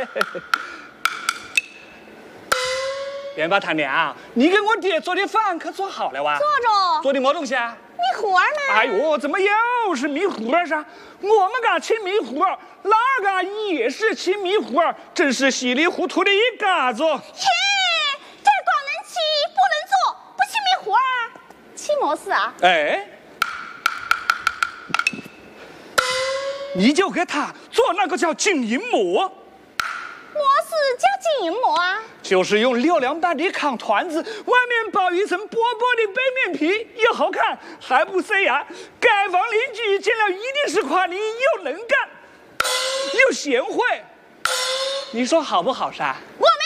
元宝他娘，你给我爹做的饭可做好了哇？ 做着。 做的么东西啊？ 米糊呢？ 哎呦，怎么又是米糊噻？我们家吃米糊，那个也是吃米糊，真是稀里糊涂的一家子。 嘿，这光能吃不能做，不吃米糊吃么事啊？ 哎，你就给他做那个叫金银馍。 么事叫金银馍啊？ 就是用6两半的糠团子，外面包一层薄薄的白面皮，又好看还不塞牙。街坊邻居见了一定是夸你又能干又贤惠，你说好不好噻？ 我